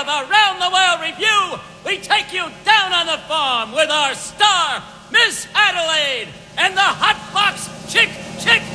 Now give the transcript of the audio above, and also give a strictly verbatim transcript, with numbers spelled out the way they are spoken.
of Around the World Review, we take you down on the farm with our star, Miss Adelaide, and the Hot Box Chick Chick